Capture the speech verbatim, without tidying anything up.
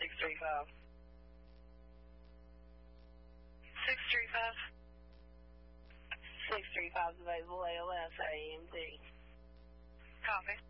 six three five. six three five. six three five is available, A L S, A M D. Copy.